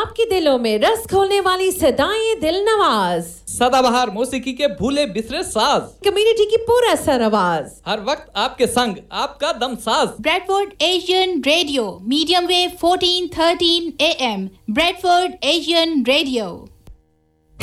आपके दिलों में रस घोलने वाली सदाएं दिल नवाज, सदाबहार मौसीकी के भूले बिसरे साज, कम्युनिटी की पूरा सर आवाज, हर वक्त आपके संग आपका दम साज। Bradford Asian radio, medium wave 1413 AM, Bradford Asian radio.